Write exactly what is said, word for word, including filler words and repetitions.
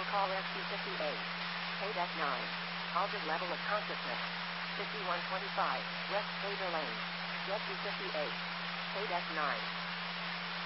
Vehicle call S Q fifty-eight. Code S nine. Altered level of consciousness. fifty-one twenty-five, West Tabor Lane. Jet two fifty-eight. Code S nine.